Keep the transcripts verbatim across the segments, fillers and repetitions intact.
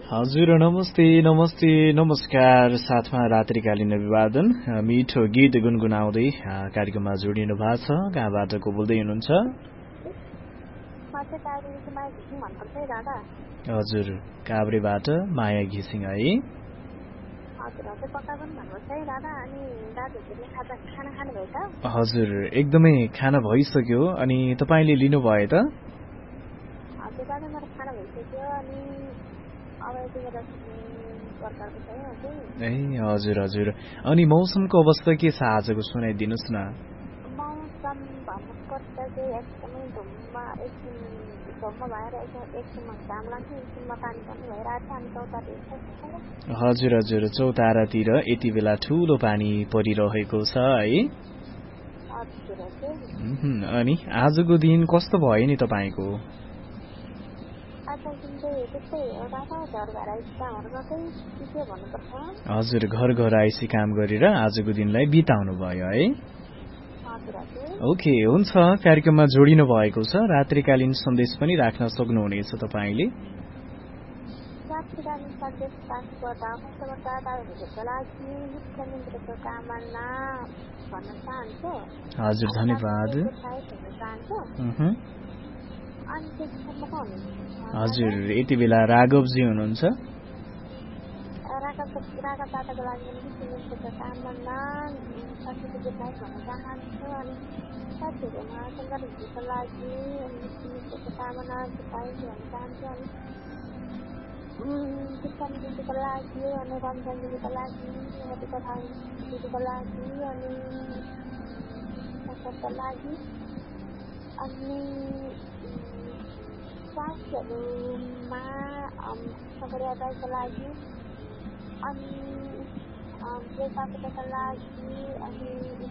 हजुर नमस्ते नमस्ते नमस्कार। साथमा रात्रिकालीन अभिवादन मिठो गीत गुनगुनाउँदै कार्यक्रममा जोडिनु भएको छ। कहाँबाट को बोल्दै हुनुहुन्छ? हजुर काभ्रेबाट माया घिसिङ है। हजुर एकदमै खाना भइसक्यो। अनि तपाईँले लिनुभयो त? ए हजुर हजुर। अनि मौसमको अवस्था के छ आजको सुनाइदिनुहोस् न। हजुर हजुर चौतारातिर यति बेला ठुलो पानी परिरहेको छ है। अनि आजको दिन कस्तो भयो नि तपाईँको? हजुर घर घर आइसी काम गरेर आजको दिनलाई बिताउनु भयो है। ओके हुन्छ। कार्यक्रममा जोडिनु भएको छ। रात्रिकालीन सन्देश पनि राख्न सक्नुहुनेछ तपाईँले। हजुर धन्यवाद। हजुर यति बेला राघवजी हुनुहुन्छ। साथीहरूमा सबैको लागि अनि ब्रेकअपको लागि अनि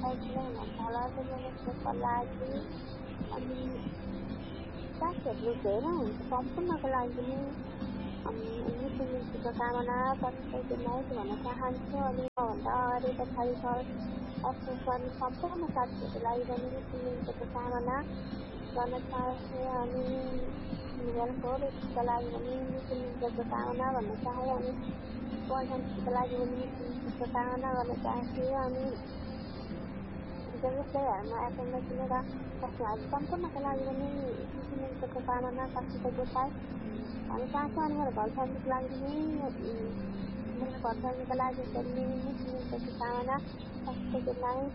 हुनको लागि अनि साथीहरू धेरै हुन्छ सम्पूर्णको लागि नै मृत्युको कामना सबैको नाइट भन्न चाहन्छु। अनि मभन्दा अगाडि पछाडि गर्ने सम्पूर्ण साथीहरूको लागि पनि मृत्युको कामना गर्न चाहन्छु। अनि को लागि पनि मृत्युको कामना भन्न चाहे। अनि पर्सनको लागि पनि मृत्युको कामना गर्न चाहन्छु। अनि जसले घरमा एफएममा सुनेर बस्नुहरू सम्पूर्णको लागि पनि मृत्युको कामना सबैको गोसाई अनि चाहन्छु। अनि मेरो घर फ्यामिलीको लागि पनि मेरो घर फ्यामिलीको लागि पनि मृत्युको कामना सबैको लागि।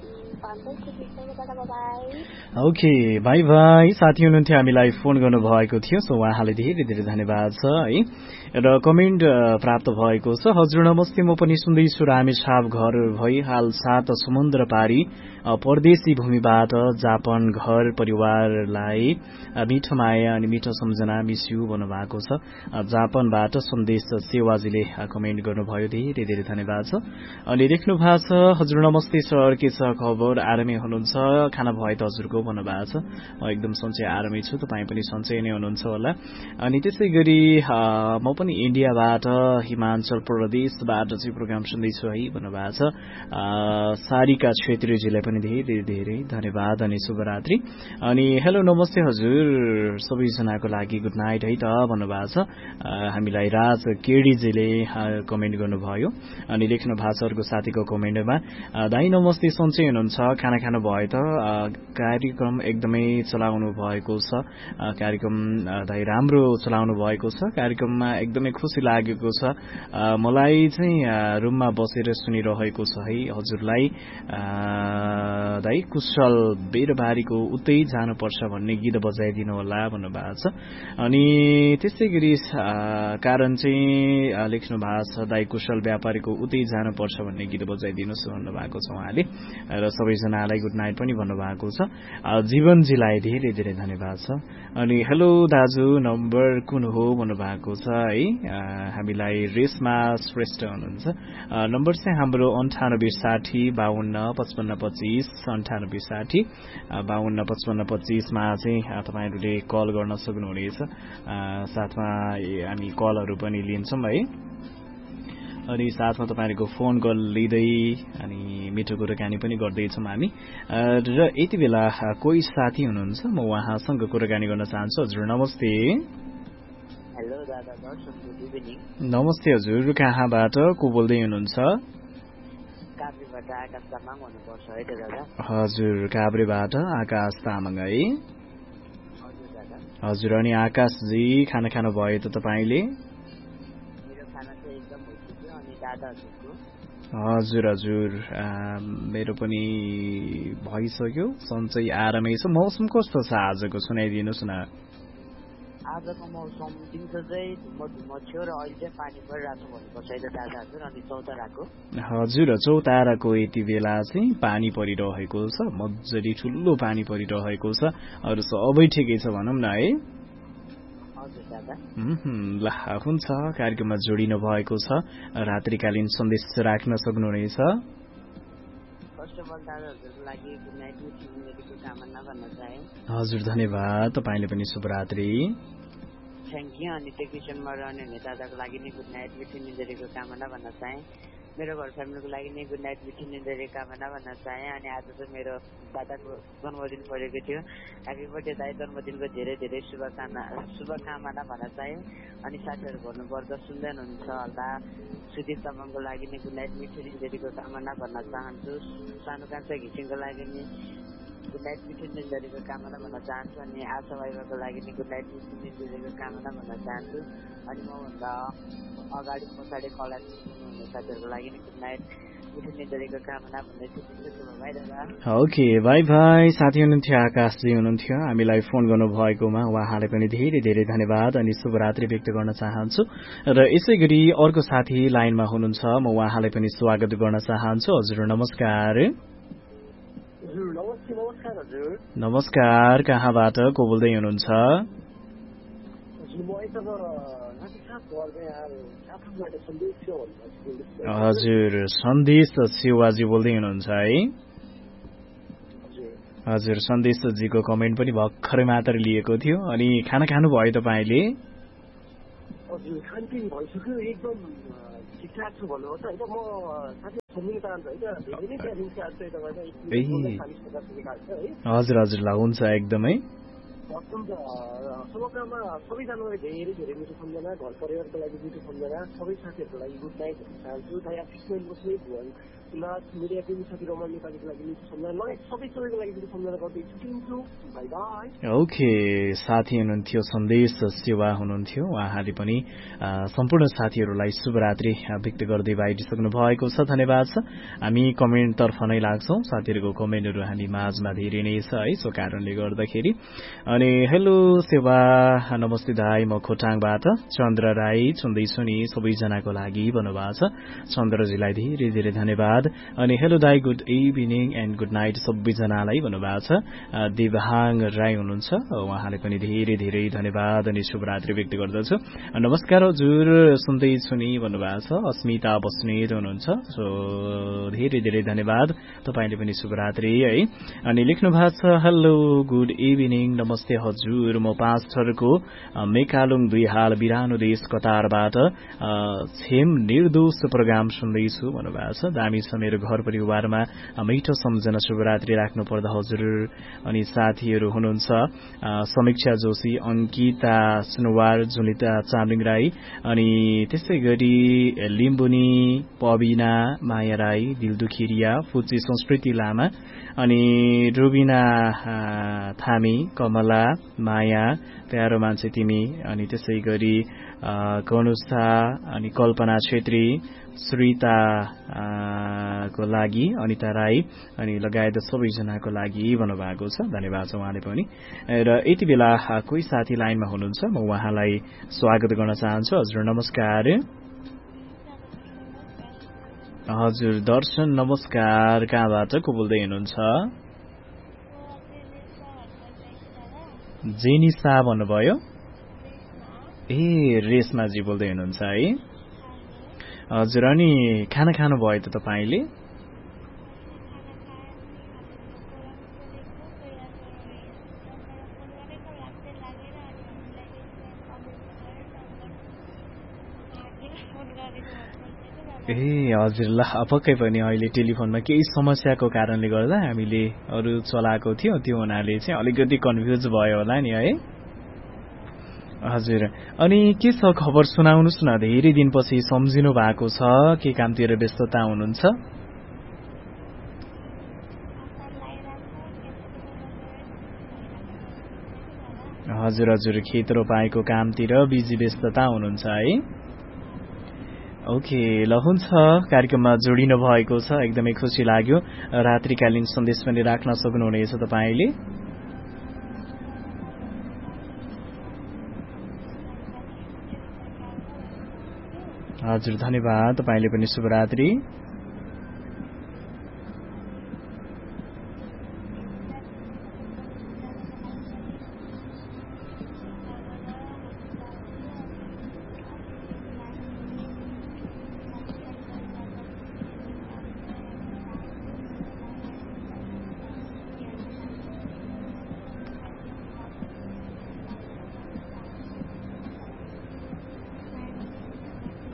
Okay by by. साथी हुनुहुन्थ्यो हामीलाई फोन गर्नु भएको थियो, सो उहाँले धेरै धेरै धन्यवाद छ है। र कमेन्ट प्राप्त भएको छ। हजुर नमस्ते, म पनि सुन्दैछु। रामेछाप घर भई हाल सात समुद्र पारी परदेशी भूमिबाट जापान घर परिवारलाई मिठो माया अनि मिठो सम्झना मिस्यु भन्नुभएको छ। जापानबाट सन्देश सेवाजीले कमेन्ट गर्नुभयो, धेरै धेरै धन्यवाद छ। अनि लेख्नु भएको छ हजुर नमस्ते सर, के छ खबर? आरामै हुनुहुन्छ? खाना भयो त हजुरको भन्नुभएको छ। एकदम सन्चै आरामै छु, तपाईँ पनि सन्चै नै हुनुहुन्छ होला। अनि त्यसै गरी म पनि इन्डियाबाट हिमाचल प्रदेशबाट चाहिँ प्रोग्राम सुन्दैछु है भन्नुभएको छ। सारिका छेत्रीजीलाई पनि धेरै धेरै धन्यवाद अनि शुभरात्रि। अनि हेलो नमस्ते हजुर सबैजनाको लागि गुड नाइट है त भन्नुभएको छ। हामीलाई राज केडीजीले कमेन्ट गर्नुभयो। अनि लेख्नु भएको छ अर्को साथीको कमेन्टमा, दाई नमस्ते सन्चै हुनुहुन्छ? खाना खानु भयो त? कार्यक्रम एकदमै चलाउनु भएको छ। कार्यक्रम दाई राम्रो चलाउनु भएको छ। कार्यक्रममा एकदमै खुसी लागेको छ। मलाई चाहिँ रुममा बसेर सुनिरहेको छ है हजुरलाई। दाई कुशल बेरबारीको उतै जानुपर्छ भन्ने गीत बजाइदिनु होला भन्नुभएको छ। अनि त्यसै गरी कारण चाहिँ लेख्नु भएको छ, दाई कुशल व्यापारीको उतै जानुपर्छ भन्ने गीत बजाइदिनुहोस् भन्नुभएको छ उहाँले। र सबैजनालाई गुड नाइट पनि भन्नुभएको छ। जीवनजीलाई धेरै धेरै धन्यवाद छ। अनि हेलो दाजु नम्बर कुन हो भन्नुभएको छ है। हामीलाई रेशमा श्रेष्ठ हुनुहुन्छ। नम्बर चाहिँ हाम्रो अन्ठानब्बे साठी बाहन्न पचपन्न पच्चिस अन्ठानब्बे साठी बाहन्न पचपन्न पच्चिसमा चाहिँ तपाईँहरूले कल गर्न सक्नुहुनेछ। साथमा हामी कलहरू पनि लिन्छौँ है। अनि साथमा तपाईँहरूको फोन कल लिँदै अनि मिठो कुराकानी पनि गर्दैछौँ हामी। र यति बेला कोही साथी हुनुहुन्छ, म उहाँसँग कुराकानी गर्न चाहन्छु। हजुर नमस्ते। हेलो नमस्ते हजुर, कहाँबाट को बोल्दै हुनुहुन्छ? हजुर, काभ्रेबाट आकाश तामाङ है। हजुर, अनि आकाशजी खाना खानु भयो त तपाईँले? हजुर हजुर, मेरो पनि भइसक्यो, सन्चै आरामै छ। मौसम कस्तो छ आजको, सुनाइदिनुहोस् न। आजको मौसम दिउँसो चाहिँ धुम्म धुम्म थियो र अहिले चाहिँ पानी परिरहेको भन्नुपर्छ है दादा हजुर। अनि चौताराको हजुर, चौताराको यति बेला चाहिँ पानी परिरहेको छ, मजाले ठुलो पानी परिरहेको छ। अरू सबै ठिकै छ भनौँ न है। ल हुन्छ, कार्यक्रममा जोडिनु भएको छ, रात्रिकालीन सन्देश राख्न सक्नुहुनेछ। हजुर धन्यवाद, तपाईँले पनि शुभरात्रि। Thank you. अनि टेक्निसियनमा रहने हुने दादाको लागि नै गुड नाइट, मिठी निन्दरीको कामना भन्न चाहेँ। मेरो घर फ्यामिलीको लागि नै गुड नाइट, मिठी निन्दरी कामना भन्न चाहेँ। अनि आज चाहिँ मेरो दादाको जन्मदिन परेको थियो। ह्याप्पी बर्थडे दाइ, जन्मदिनको धेरै धेरै शुभकामना शुभकामना भन्न चाहेँ। अनि साथीहरू भन्नुपर्दा सुन्दै हुनुहुन्छ होला, सुदीप तामाङको लागि नै गुड नाइट, मिठी निन्दरीको कामना भन्न चाहन्छु। सानो कान्छा घिसिङको लागि नि गुड नाइट, मिठी निन्दरीको कामना भन्न चाहन्छु। अनि आशा भाइको लागि नि गुड नाइट, मिठी निन्दरीको कामना भन्न चाहन्छु। अनि मभन्दा अगाडि पछाडि कला हुने साथीहरूको लागि नि गुड नाइट, मिठी निन्दरीको कामना भन्दै भाइ दादा। Okay, by by. साथी हुनुहुन्थ्यो आकाशजी हुनुहुन्थ्यो, हामीलाई फोन गर्नुभएकोमा उहाँलाई पनि धेरै धेरै धन्यवाद अनि शुभरात्रि व्यक्त गर्न चाहन्छु। र यसै गरी अर्को साथी लाइनमा हुनुहुन्छ, म उहाँलाई पनि स्वागत गर्न चाहन्छु। हजुर नमस्कार। नमस्कार, कहाँबाट को बोल्दै हुनुहुन्छ? हजुर, सन्देश सेवाजी बोल्दै हुनुहुन्छ है। हजुर, सन्देशजीको कमेन्ट पनि भर्खरै मात्र लिएको थियो। अनि खाना खानु भयो तपाईँले? हजुर हजुर, ल हुन्छ एकदमै। शुभकामना सबैजनालाई धेरै धेरै मिठो सम्झना, घर परिवारको लागि मिठो सम्झना, सबै साथीहरूको लागि गुड नाइट भन्न चाहन्छु। दाइ अफिसमै बस्ने भुवन उल्लास मिडिया टिभी साथी रमन नेपालीको लागि मिठो सम्झना, लगायत सबै सबैको लागि मिठो सम्झना गर्दै छुट्टिन्छु। By by. ओके, साथी हुनुहुन्थ्यो सन्देश सेवा हुनुहुन्थ्यो, उहाँले पनि सम्पूर्ण साथीहरूलाई शुभरात्रि व्यक्त गर्दै बाहिरिसक्नु भएको छ। धन्यवाद छ। हामी कमेन्टतर्फ नै लाग्छौँ, साथीहरूको कमेन्टहरू हामी माझमा धेरै नै छ है, सो कारणले गर्दाखेरि। अनि हेलो सेवा, नमस्ते दाई, म खोटाङबाट चन्द्र राई सुन्दैछु नि, सबैजनाको लागि भन्नुभएको छ। चन्द्रजीलाई धेरै धेरै धन्यवाद। अनि हेलो दाई, good evening and good night सबैजनालाई भन्नुभएको छ। देवहाङ राई हुनुहुन्छ, उहाँले पनि धेरै धेरै धन्यवाद अनि शुभरात्रि व्यक्त गर्दछु। नमस्कार हजुर, सुन्दैछु नि भन्नुभएको छ। अस्मिता बस्नेत हुनुहुन्छ, सो धेरै धेरै धन्यवाद, तपाईँले पनि शुभरात्रि है। अनि लेख्नु भएको छ, हेलो गुड इभिनिङ, नमस्ते हजुर, म पाँच थरको मेकालुङ दुई हाल बिरानो देश कतारबाट छेम निर्दोष प्रोग्राम सुन्दैछु भन्नुभएको छ। दामी छ, मेरो घर परिवारमा मिठो सम्झना, शुभरात्रि राख्नु पर्दा हजुर। अनि साथीहरू हुनुहुन्छ समीक्षा जोशी, अंकिता सुनवार, जुनिता चामलिङ राई, अनि त्यसै गरी लिम्बुनी पबिना माया राई, दिलदुखिरिया, फुची संस्कृति लामा, अनि रुबिना थामी, कमला माया, प्यारो मान्छे तिमी, अनि त्यसै गरी कनुषा, अनि कल्पना छेत्री, श्रीता को लागि अनिता राई, अनि लगायत सबैजनाको लागि भन्नुभएको छ। धन्यवाद छ उहाँले पनि। र यति बेला कोही साथी लाइनमा हुनुहुन्छ, म उहाँलाई स्वागत गर्न चाहन्छु। हजुर नमस्कार। हजुर दर्शन नमस्कार, कहाँबाट को बोल्दै हुनुहुन्छ? जेनिसा भन्नुभयो? ए रेशमाजी बोल्दै हुनुहुन्छ है। हजुर, अनि खाना खानु भयो त तपाईँले? ए हजुर, ल पक्कै पनि अहिले टेलिफोनमा केही समस्याको कारणले गर्दा हामीले अरू चलाएको थियो, त्यो हुनाले चाहिँ अलिकति कन्फ्युज भयो होला नि है। हजुर अनि के छ खबर सुनाउनुहोस् न धेरै दिनपछि सम्झिनु भएको छ के कामतिर व्यस्तता हुनुहुन्छ हजुर हजुर खेत रोपाएको कामतिर बिजी व्यस्तता हुनुहुन्छ है ओके ल हुन्छ कार्यक्रममा जोडिनु भएको छ एकदमै खुसी लाग्यो रात्रिकालीन सन्देश पनि राख्न सक्नुहुनेछ तपाईले हजुर धन्यवाद तपाईले पनि शुभरात्रि